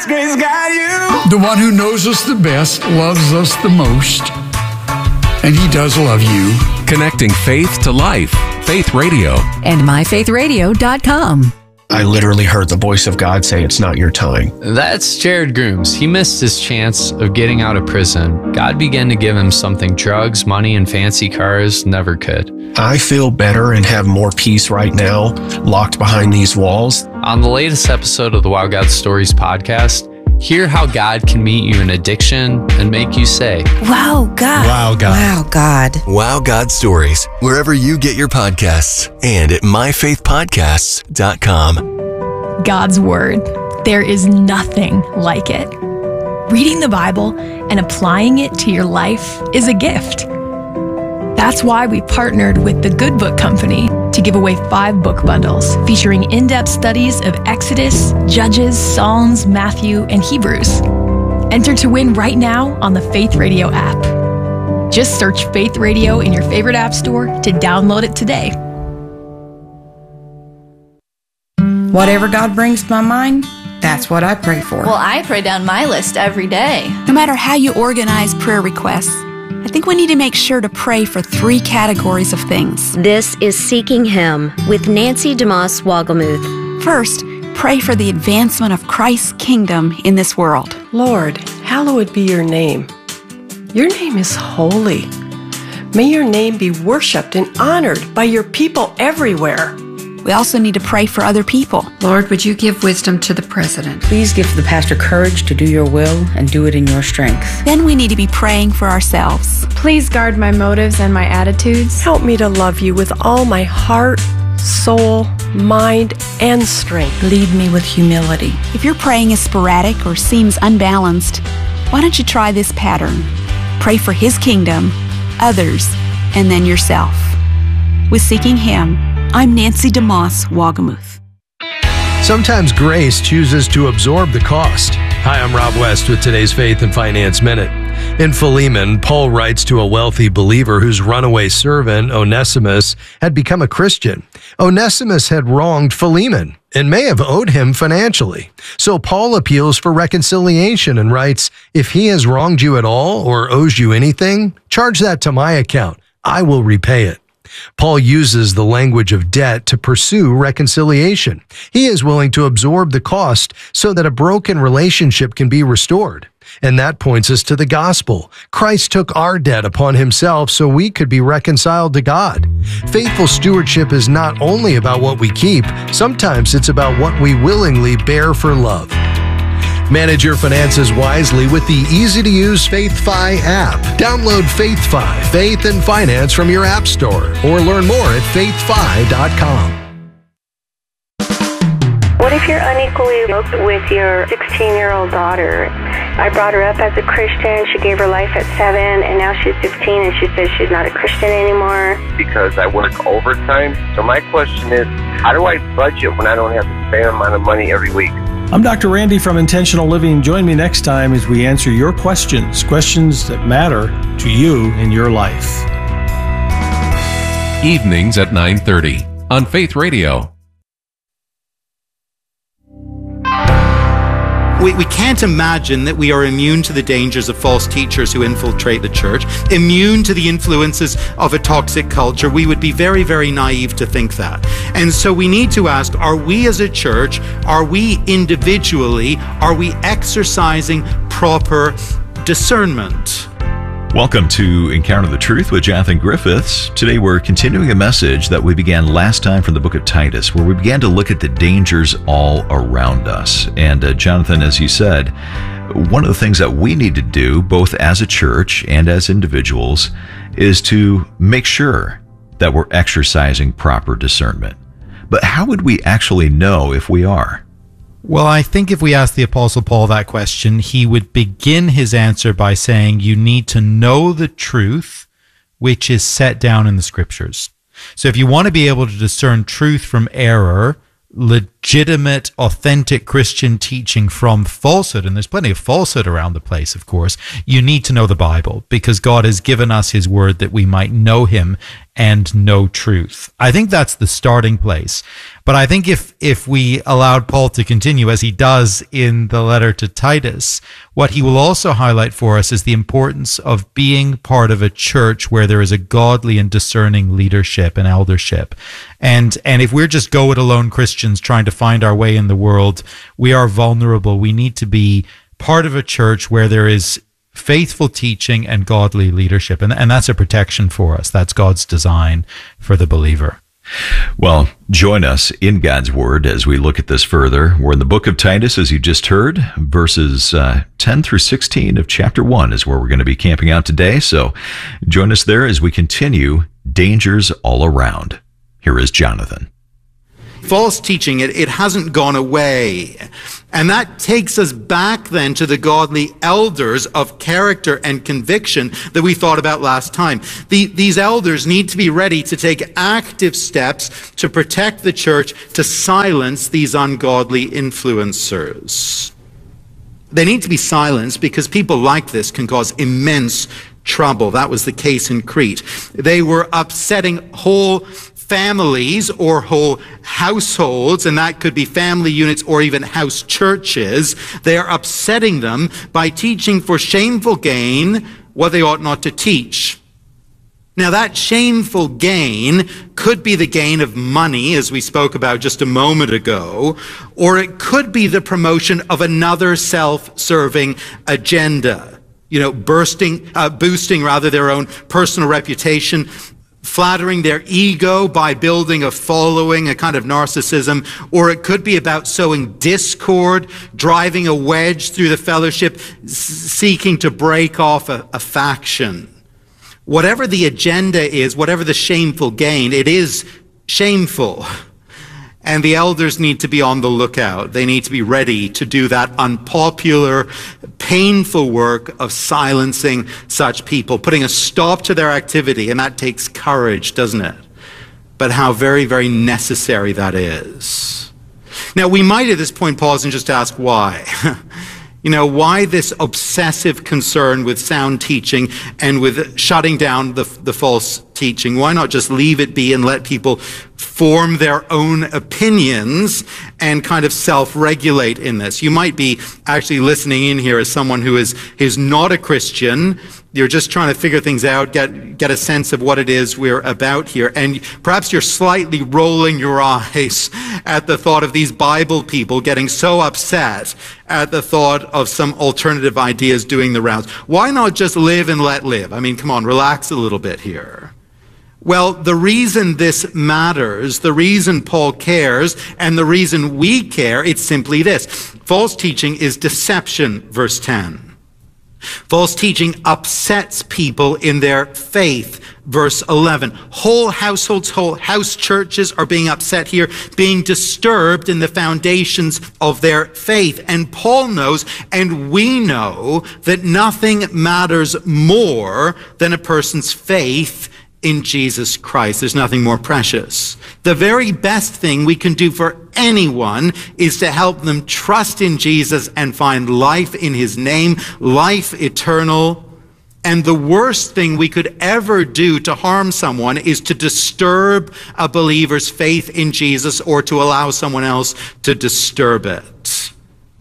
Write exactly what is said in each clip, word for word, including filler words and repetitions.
grace got you. The one who knows us the best loves us the most. And he does love you. Connecting faith to life. Faith Radio. And my faith radio dot com. I literally heard the voice of God say, it's not your time. That's Jared Grooms. He missed his chance of getting out of prison. God began to give him something drugs, money, and fancy cars never could. I feel better and have more peace right now, locked behind these walls. On the latest episode of the Wow God Stories podcast, hear how God can meet you in addiction and make you say, Wow, God. Wow, God. Wow, God. Wow God Stories, wherever you get your podcasts and at my faith podcasts dot com. God's Word. There is nothing like it. Reading the Bible and applying it to your life is a gift. That's why we partnered with the Good Book Company to give away five book bundles featuring in-depth studies of Exodus, Judges, Psalms, Matthew, and Hebrews. Enter to win right now on the Faith Radio app. Just search Faith Radio in your favorite app store to download it today. Whatever God brings to my mind, that's what I pray for. Well, I pray down my list every day. No matter how you organize prayer requests, I think we need to make sure to pray for three categories of things. This is Seeking Him with Nancy DeMoss Wogelmuth. First, pray for the advancement of Christ's kingdom in this world. Lord, hallowed be your name. Your name is holy. May your name be worshiped and honored by your people everywhere. We also need to pray for other people. Lord, would you give wisdom to the president? Please give the pastor courage to do your will and do it in your strength. Then we need to be praying for ourselves. Please guard my motives and my attitudes. Help me to love you with all my heart, soul, mind, and strength. Lead me with humility. If your praying is sporadic or seems unbalanced, why don't you try this pattern? Pray for His kingdom, others, and then yourself. With Seeking Him, I'm Nancy DeMoss Wogelmuth. Sometimes grace chooses to absorb the cost. Hi, I'm Rob West with today's Faith and Finance Minute. In Philemon, Paul writes to a wealthy believer whose runaway servant, Onesimus, had become a Christian. Onesimus had wronged Philemon and may have owed him financially. So Paul appeals for reconciliation and writes, if he has wronged you at all or owes you anything, charge that to my account. I will repay it. Paul uses the language of debt to pursue reconciliation. He is willing to absorb the cost so that a broken relationship can be restored. And that points us to the gospel. Christ took our debt upon himself so we could be reconciled to God. Faithful stewardship is not only about what we keep, sometimes it's about what we willingly bear for love. Manage your finances wisely with the easy-to-use FaithFi app. Download FaithFi, Faith and Finance from your app store, or learn more at faith fi dot com. What if you're unequally yoked with your sixteen-year-old daughter? I brought her up as a Christian. She gave her life at seven, and now she's sixteen, and she says she's not a Christian anymore. Because I work overtime. So my question is, how do I budget when I don't have the same amount of money every week? I'm Doctor Randy from Intentional Living. Join me next time as we answer your questions, questions that matter to you in your life. Evenings at nine thirty on Faith Radio. We, we can't imagine that we are immune to the dangers of false teachers who infiltrate the church, immune to the influences of a toxic culture. We would be very, very naive to think that. And so we need to ask, are we as a church, are we individually, are we exercising proper discernment? Welcome to Encounter the Truth with Jonathan Griffiths. Today we're continuing a message that we began last time from the book of Titus, where we began to look at the dangers all around us. And uh, Jonathan, as you said, one of the things that we need to do, both as a church and as individuals, is to make sure that we're exercising proper discernment. But how would we actually know if we are? Well, I think if we ask the Apostle Paul that question, he would begin his answer by saying, you need to know the truth which is set down in the Scriptures. So if you want to be able to discern truth from error, le- legitimate, authentic Christian teaching from falsehood, and there's plenty of falsehood around the place, of course, you need to know the Bible, because God has given us his word that we might know him and know truth. I think that's the starting place. But I think if if we allowed Paul to continue, as he does in the letter to Titus, what he will also highlight for us is the importance of being part of a church where there is a godly and discerning leadership and eldership. And and if we're just go-it-alone Christians trying to find our way in the world, we are vulnerable. We need to be part of a church where there is faithful teaching and godly leadership. And, and that's a protection for us. That's God's design for the believer. Well, join us in God's Word as we look at this further. We're in the book of Titus, as you just heard. Verses uh, ten through sixteen of chapter one is where we're going to be camping out today. So join us there as we continue Dangers All Around. Here is Jonathan. False teaching, it, it hasn't gone away. And that takes us back then to the godly elders of character and conviction that we thought about last time. The, these elders need to be ready to take active steps to protect the church, to silence these ungodly influencers. They need to be silenced because people like this can cause immense trouble. That was the case in Crete. They were upsetting whole families or whole households, and that could be family units or even house churches. They are upsetting them by teaching for shameful gain what they ought not to teach. Now, that shameful gain could be the gain of money, as we spoke about just a moment ago, or it could be the promotion of another self-serving agenda. You know, bursting, uh, boosting rather their own personal reputation, flattering their ego by building a following, a kind of narcissism, or it could be about sowing discord, driving a wedge through the fellowship, s- seeking to break off a, a faction. Whatever the agenda is, whatever the shameful gain, it is shameful. And the elders need to be on the lookout. They need to be ready to do that unpopular, painful work of silencing such people, putting a stop to their activity. And that takes courage, doesn't it? But how very, very necessary that is. Now, we might at this point pause and just ask why. You know, why this obsessive concern with sound teaching and with shutting down the, the false teaching? Why not just leave it be and let people form their own opinions and kind of self-regulate in this? You might be actually listening in here as someone who is, is not a Christian. You're just trying to figure things out, get, get a sense of what it is we're about here. And perhaps you're slightly rolling your eyes at the thought of these Bible people getting so upset at the thought of some alternative ideas doing the rounds. Why not just live and let live? I mean, come on, relax a little bit here. Well, the reason this matters, the reason Paul cares, and the reason we care, it's simply this. False teaching is deception, verse ten. False teaching upsets people in their faith, verse eleven. Whole households, whole house churches are being upset here, being disturbed in the foundations of their faith. And Paul knows, and we know, that nothing matters more than a person's faith in Jesus Christ. There's nothing more precious. The very best thing we can do for anyone is to help them trust in Jesus and find life in his name, life eternal. And the worst thing we could ever do to harm someone is to disturb a believer's faith in Jesus or to allow someone else to disturb it.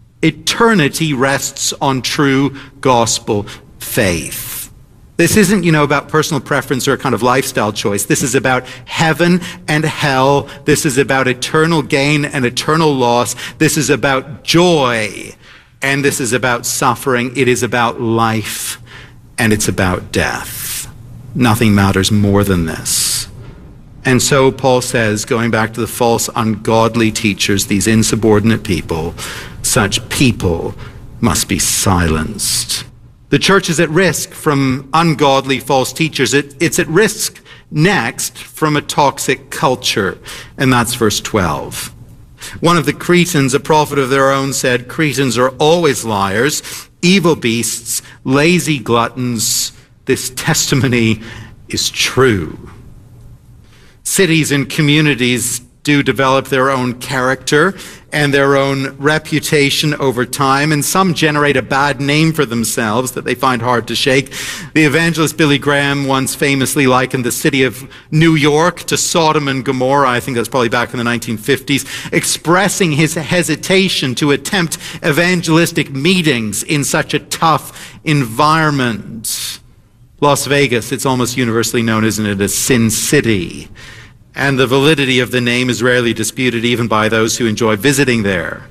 Eternity rests on true gospel faith. This isn't, you know, about personal preference or a kind of lifestyle choice. This is about heaven and hell. This is about eternal gain and eternal loss. This is about joy. And this is about suffering. It is about life. And it's about death. Nothing matters more than this. And so Paul says, going back to the false, ungodly teachers, these insubordinate people, such people must be silenced. The church is at risk from ungodly false teachers. It, it's at risk next from a toxic culture. And that's verse twelve. One of the Cretans, a prophet of their own, said, Cretans are always liars, evil beasts, lazy gluttons. This testimony is true. Cities and communities do develop their own character and their own reputation over time, and some generate a bad name for themselves that they find hard to shake. The evangelist Billy Graham once famously likened the city of New York to Sodom and Gomorrah. I think that's probably back in the nineteen fifties, expressing his hesitation to attempt evangelistic meetings in such a tough environment. Las Vegas, it's almost universally known, isn't it, as Sin City. And the validity of the name is rarely disputed even by those who enjoy visiting there.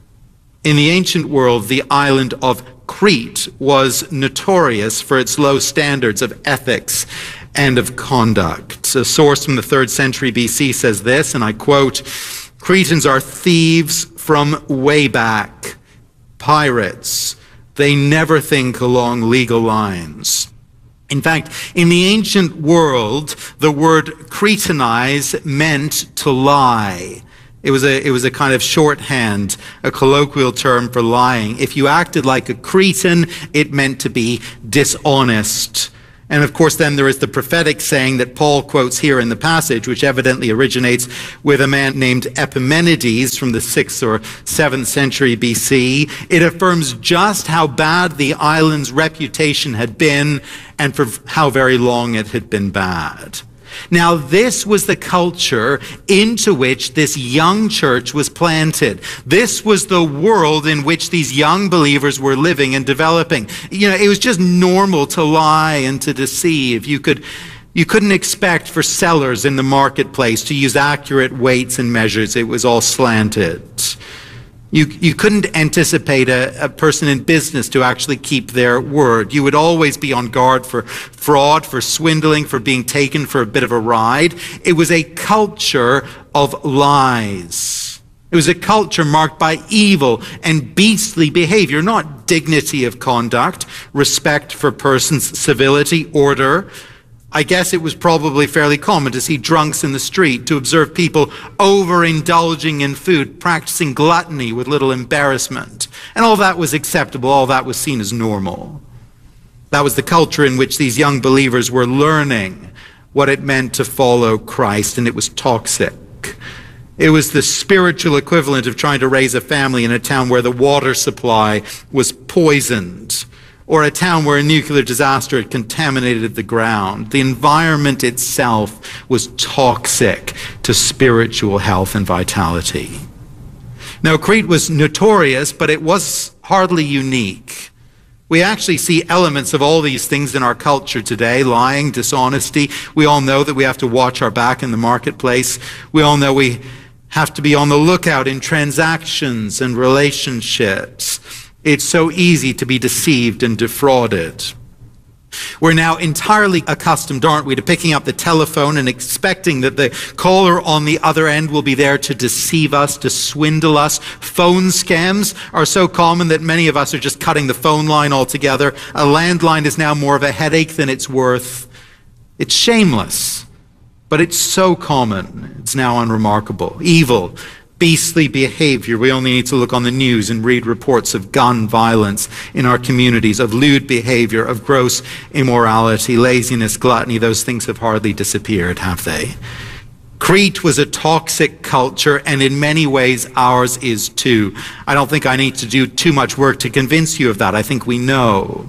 In the ancient world, the island of Crete was notorious for its low standards of ethics and of conduct. A source from the third century B C says this, and I quote, "Cretans are thieves from way back, pirates. They never think along legal lines." In fact, in the ancient world, the word Cretanize meant to lie. It was a, it was a kind of shorthand, a colloquial term for lying. If you acted like a Cretan, it meant to be dishonest. And of course, then there is the prophetic saying that Paul quotes here in the passage, which evidently originates with a man named Epimenides from the sixth or seventh century B C. It affirms just how bad the island's reputation had been and for how very long it had been bad. Now, this was the culture into which this young church was planted. This was the world in which these young believers were living and developing. You know, it was just normal to lie and to deceive. You could, you couldn't expect for sellers in the marketplace to use accurate weights and measures. It was all slanted. You, you couldn't anticipate a, a person in business to actually keep their word. You would always be on guard for fraud, for swindling, for being taken for a bit of a ride. It was a culture of lies. It was a culture marked by evil and beastly behavior, not dignity of conduct, respect for persons, civility, order. I guess it was probably fairly common to see drunks in the street, to observe people overindulging in food, practicing gluttony with little embarrassment. And all that was acceptable, all that was seen as normal. That was the culture in which these young believers were learning what it meant to follow Christ, and it was toxic. It was the spiritual equivalent of trying to raise a family in a town where the water supply was poisoned, or a town where a nuclear disaster had contaminated the ground. The environment itself was toxic to spiritual health and vitality. Now, Crete was notorious, but it was hardly unique. We actually see elements of all these things in our culture today: lying, dishonesty. We all know that we have to watch our back in the marketplace. We all know we have to be on the lookout in transactions and relationships. It's so easy to be deceived and defrauded. We're now entirely accustomed, aren't we, to picking up the telephone and expecting that the caller on the other end will be there to deceive us, to swindle us. Phone scams are so common that many of us are just cutting the phone line altogether. A landline is now more of a headache than it's worth. It's shameless, but it's so common. It's now unremarkable. Evil, beastly behavior. We only need to look on the news and read reports of gun violence in our communities, of lewd behavior, of gross immorality, laziness, gluttony. Those things have hardly disappeared, have they? Crete was a toxic culture, and in many ways ours is too. I don't think I need to do too much work to convince you of that. I think we know.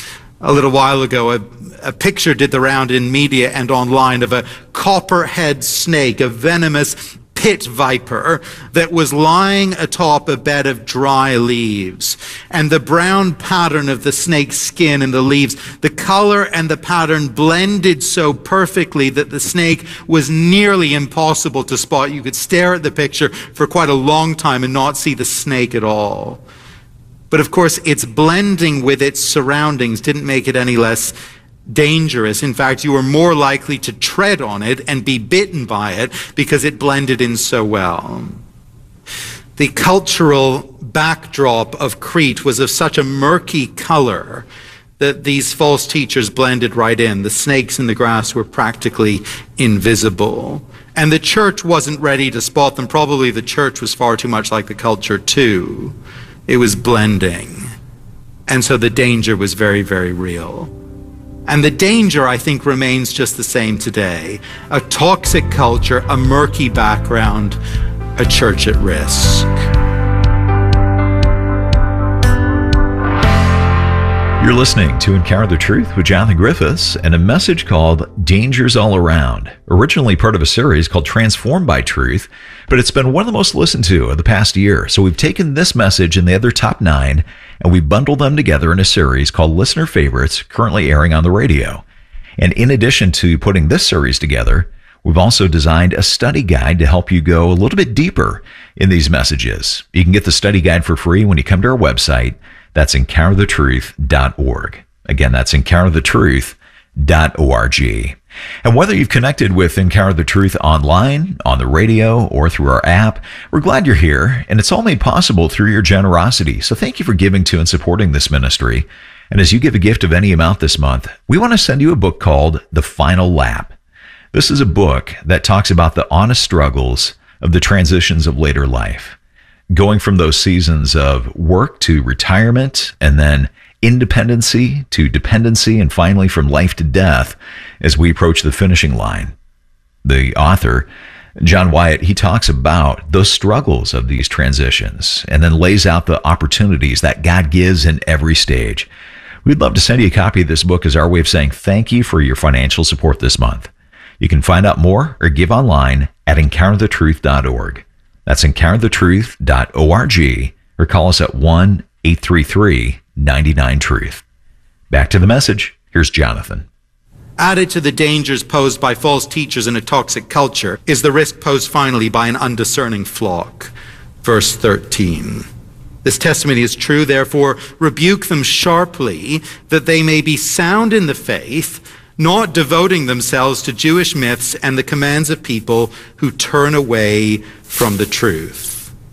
A little while ago, a, a picture did the round in media and online of a copperhead snake, a venomous pit viper that was lying atop a bed of dry leaves. And the brown pattern of the snake's skin and the leaves, the color and the pattern blended so perfectly that the snake was nearly impossible to spot. You could stare at the picture for quite a long time and not see the snake at all. But of course, its blending with its surroundings didn't make it any less dangerous. In fact, you were more likely to tread on it and be bitten by it because it blended in so well. The cultural backdrop of Crete was of such a murky color that these false teachers blended right in. The snakes in the grass were practically invisible. And the church wasn't ready to spot them. Probably the church was far too much like the culture too. It was blending. And so the danger was very, very real. And the danger, I think, remains just the same today. A toxic culture, a murky background, a church at risk. You're listening to Encounter the Truth with Jonathan Griffiths and a message called Dangers All Around, originally part of a series called Transformed by Truth, but it's been one of the most listened to of the past year. So we've taken this message and the other top nine, and we bundled them together in a series called Listener Favorites, currently airing on the radio. And in addition to putting this series together, we've also designed a study guide to help you go a little bit deeper in these messages. You can get the study guide for free when you come to our website. That's encounter the truth dot org. Again, that's encounter the truth dot org. And whether you've connected with Encounter the Truth online, on the radio, or through our app, we're glad you're here, and it's all made possible through your generosity. So thank you for giving to and supporting this ministry. And as you give a gift of any amount this month, we want to send you a book called The Final Lap. This is a book that talks about the honest struggles of the transitions of later life, going from those seasons of work to retirement, and then independency to dependency, and finally from life to death as we approach the finishing line. The author, John Wyatt, he talks about those struggles of these transitions and then lays out the opportunities that God gives in every stage. We'd love to send you a copy of this book as our way of saying thank you for your financial support this month. You can find out more or give online at encounter the truth dot org. That's encounter the truth dot org, or call us at one eight three three, nine nine, truth. Back to the message. Here's Jonathan. Added to the dangers posed by false teachers in a toxic culture is the risk posed finally by an undiscerning flock. Verse thirteen. This testimony is true, therefore rebuke them sharply, that they may be sound in the faith, not devoting themselves to Jewish myths and the commands of people who turn away from the truth.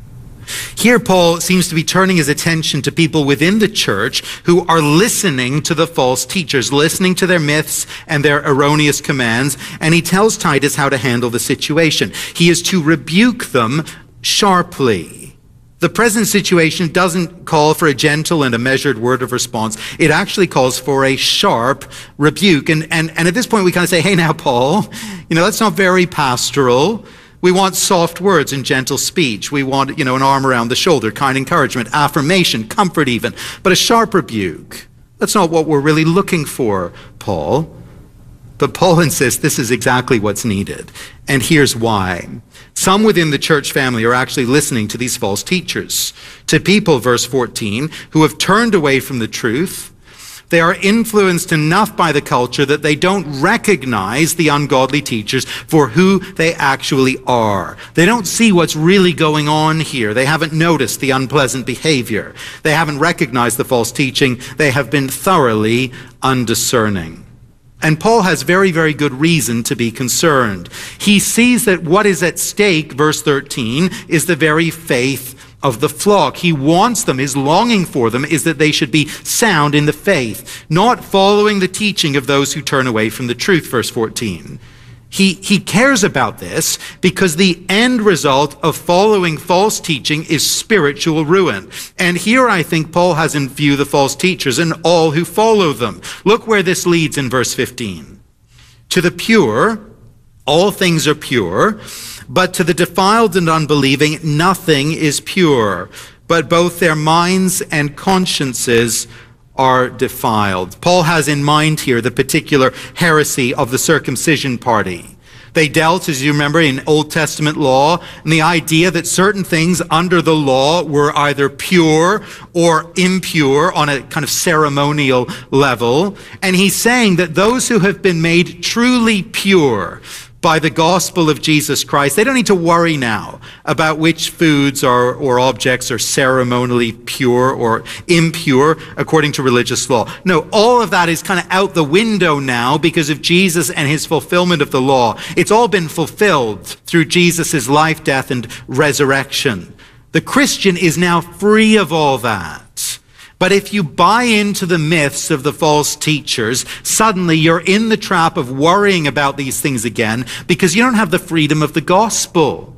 Here, Paul seems to be turning his attention to people within the church who are listening to the false teachers, listening to their myths and their erroneous commands, and he tells Titus how to handle the situation. He is to rebuke them sharply. The present situation doesn't call for a gentle and a measured word of response. It actually calls for a sharp rebuke. And, and, and at this point, we kind of say, hey, now, Paul, you know, that's not very pastoral. We want soft words and gentle speech. We want, you know, an arm around the shoulder, kind encouragement, affirmation, comfort even. But a sharp rebuke, that's not what we're really looking for, Paul. But Paul insists this is exactly what's needed. And here's why. Some within the church family are actually listening to these false teachers, to people, verse fourteen, who have turned away from the truth. They are influenced enough by the culture that they don't recognize the ungodly teachers for who they actually are. They don't see what's really going on here. They haven't noticed the unpleasant behavior. They haven't recognized the false teaching. They have been thoroughly undiscerning. And Paul has very, very good reason to be concerned. He sees that what is at stake, verse thirteen, is the very faith of the flock. He wants them, his longing for them is that they should be sound in the faith, not following the teaching of those who turn away from the truth, verse fourteen. He, he cares about this because the end result of following false teaching is spiritual ruin. And here I think Paul has in view the false teachers and all who follow them. Look where this leads in verse fifteen. To the pure, all things are pure, but to the defiled and unbelieving, nothing is pure, but both their minds and consciences are defiled. Paul has in mind here the particular heresy of the circumcision party. They dealt, as you remember, in Old Testament law, and the idea that certain things under the law were either pure or impure on a kind of ceremonial level. And he's saying that those who have been made truly pure by the gospel of Jesus Christ, they don't need to worry now about which foods are, or objects are ceremonially pure or impure according to religious law. No, all of that is kind of out the window now because of Jesus and his fulfillment of the law. It's all been fulfilled through Jesus' life, death, and resurrection. The Christian is now free of all that. But if you buy into the myths of the false teachers, suddenly you're in the trap of worrying about these things again because you don't have the freedom of the gospel.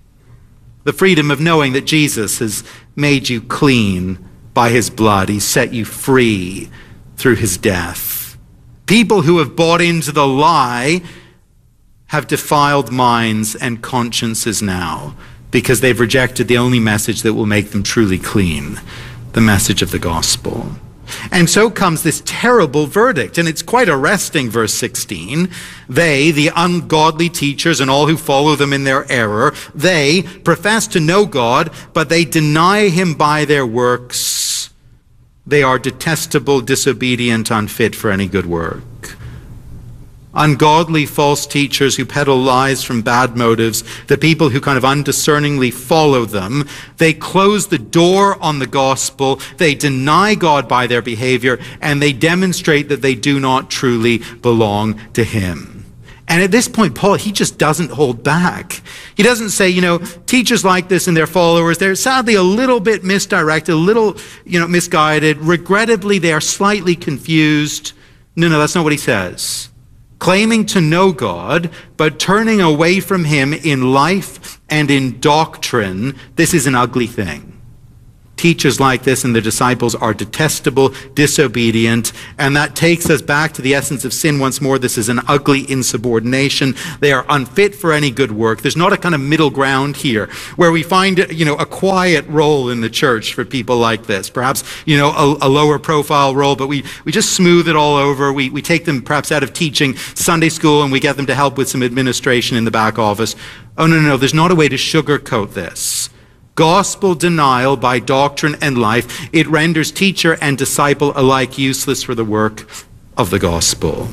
The freedom of knowing that Jesus has made you clean by his blood. He's set you free through his death. People who have bought into the lie have defiled minds and consciences now because they've rejected the only message that will make them truly clean, the message of the gospel. And so comes this terrible verdict, and it's quite arresting, verse sixteen. They, the ungodly teachers and all who follow them in their error, they profess to know God, but they deny him by their works. They are detestable, disobedient, unfit for any good work. Ungodly false teachers who peddle lies from bad motives, the people who kind of undiscerningly follow them, they close the door on the gospel, they deny God by their behavior, and they demonstrate that they do not truly belong to him. And at this point, Paul, he just doesn't hold back. He doesn't say, you know, teachers like this and their followers, they're sadly a little bit misdirected, a little, you know, misguided. Regrettably, they are slightly confused. No, no, that's not what he says. Claiming to know God, but turning away from him in life and in doctrine, this is an ugly thing. Teachers like this and their disciples are detestable, disobedient, and that takes us back to the essence of sin once more. This is an ugly insubordination. They are unfit for any good work. There's not a kind of middle ground here where we find, you know, a quiet role in the church for people like this. Perhaps, you know, a, a lower profile role, but we, we just smooth it all over. We, we take them perhaps out of teaching Sunday school and we get them to help with some administration in the back office. Oh, no, no, no. There's not a way to sugarcoat this. Gospel denial by doctrine and life, it renders teacher and disciple alike useless for the work of the gospel.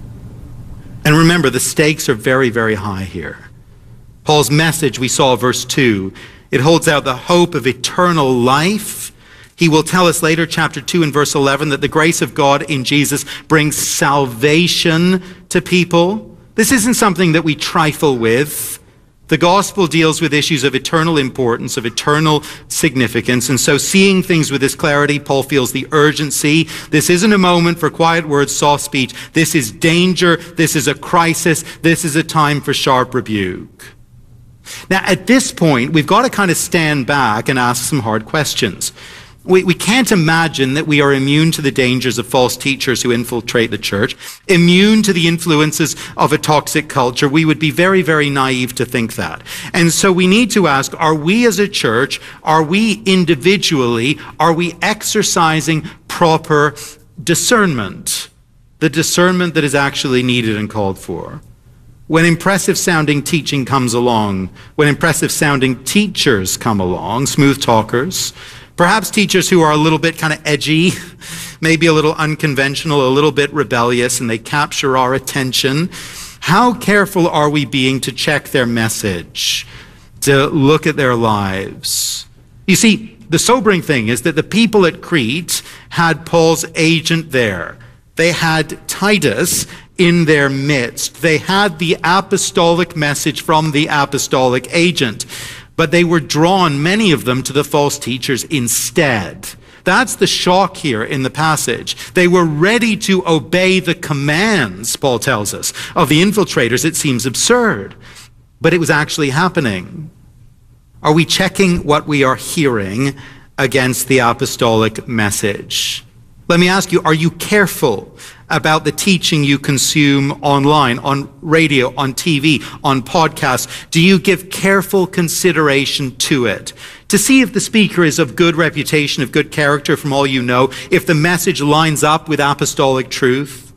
And remember, the stakes are very, very high here. Paul's message, we saw verse two, it holds out the hope of eternal life. He will tell us later, chapter two and verse eleven, that the grace of God in Jesus brings salvation to people. This isn't something that we trifle with. The gospel deals with issues of eternal importance, of eternal significance, and so seeing things with this clarity, Paul feels the urgency. This isn't a moment for quiet words, soft speech. This is danger. This is a crisis. This is a time for sharp rebuke. Now, at this point, we've got to kind of stand back and ask some hard questions. We, we can't imagine that we are immune to the dangers of false teachers who infiltrate the church, immune to the influences of a toxic culture. We would be very, very naive to think that. And so we need to ask, are we as a church, are we individually, are we exercising proper discernment? The discernment that is actually needed and called for. When impressive sounding teaching comes along, when impressive sounding teachers come along, smooth talkers, perhaps teachers who are a little bit kind of edgy, maybe a little unconventional, a little bit rebellious, and they capture our attention. How careful are we being to check their message, to look at their lives? You see, the sobering thing is that the people at Crete had Paul's agent there. They had Titus in their midst. They had the apostolic message from the apostolic agent. But they were drawn, many of them, to the false teachers instead. That's the shock here in the passage. They were ready to obey the commands, Paul tells us, of the infiltrators. It seems absurd, but it was actually happening. Are we checking what we are hearing against the apostolic message? Let me ask you, are you careful about the teaching you consume online, on radio, on T V, on podcasts? Do you give careful consideration to it to see if the speaker is of good reputation, of good character from all you know, if the message lines up with apostolic truth?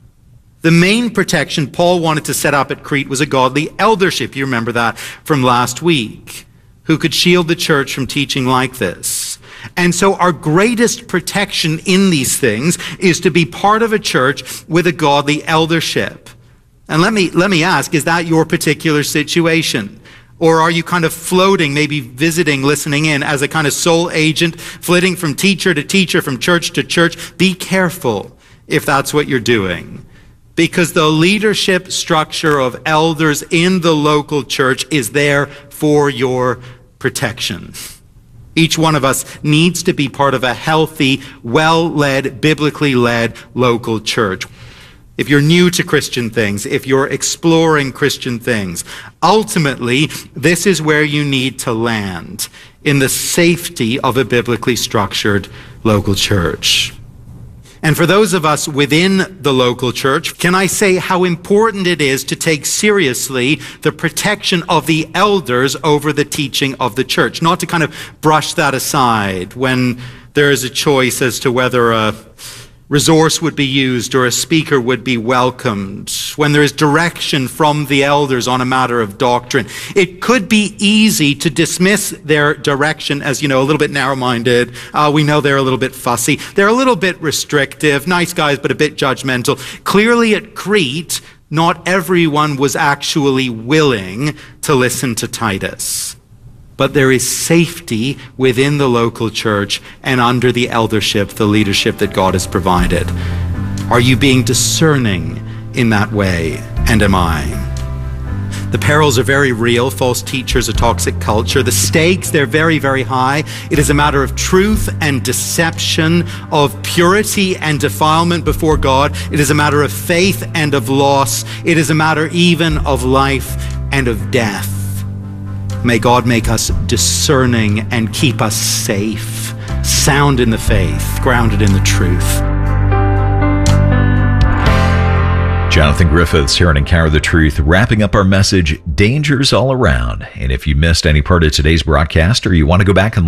The main protection Paul wanted to set up at Crete was a godly eldership. You remember that from last week, who could shield the church from teaching like this. And so our greatest protection in these things is to be part of a church with a godly eldership. And let me, let me ask, is that your particular situation? Or are you kind of floating, maybe visiting, listening in as a kind of sole agent, flitting from teacher to teacher, from church to church? Be careful if that's what you're doing. Because the leadership structure of elders in the local church is there for your protection. Each one of us needs to be part of a healthy, well-led, biblically led local church. If you're new to Christian things, if you're exploring Christian things, ultimately, this is where you need to land, in the safety of a biblically structured local church. And for those of us within the local church, can I say how important it is to take seriously the protection of the elders over the teaching of the church, not to kind of brush that aside when there is a choice as to whether a resource would be used or a speaker would be welcomed, when there is direction from the elders on a matter of doctrine. It could be easy to dismiss their direction as, you know, a little bit narrow-minded. Uh, we know they're a little bit fussy. They're a little bit restrictive, nice guys, but a bit judgmental. Clearly at Crete, not everyone was actually willing to listen to Titus. But there is safety within the local church and under the eldership, the leadership that God has provided. Are you being discerning in that way? And am I? The perils are very real. False teachers, a toxic culture. The stakes, they're very, very high. It is a matter of truth and deception, of purity and defilement before God. It is a matter of faith and of loss. It is a matter even of life and of death. May God make us discerning and keep us safe, sound in the faith, grounded in the truth. Jonathan Griffiths here on Encounter the Truth, wrapping up our message, Dangers All Around. And if you missed any part of today's broadcast or you want to go back and